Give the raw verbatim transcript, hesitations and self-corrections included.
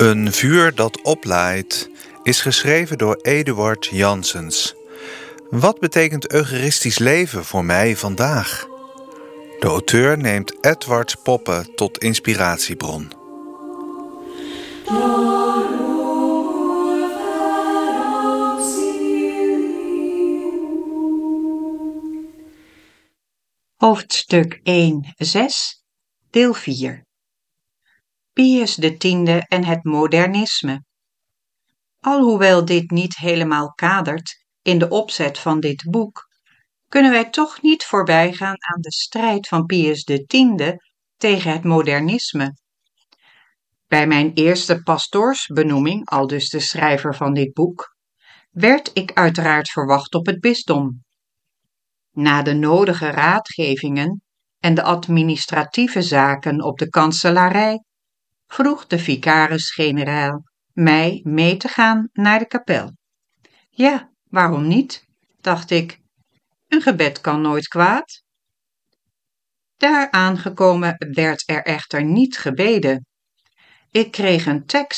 Een vuur dat oplaait is geschreven door Eduard Janssens. Wat betekent eucharistisch leven voor mij vandaag? De auteur neemt Edwards Poppe tot inspiratiebron. Hoofdstuk één zes, deel vier. Pius de Tiende en het modernisme. Alhoewel dit niet helemaal kadert in de opzet van dit boek, kunnen wij toch niet voorbijgaan aan de strijd van Pius de Tiende tegen het modernisme. Bij mijn eerste pastoorsbenoeming, aldus de schrijver van dit boek, werd ik uiteraard verwacht op het bisdom. Na de nodige raadgevingen en de administratieve zaken op de kanselarij vroeg de vicaris-generaal mij mee te gaan naar de kapel. Ja, waarom niet, dacht ik. Een gebed kan nooit kwaad. Daar aangekomen werd er echter niet gebeden. Ik kreeg een tekst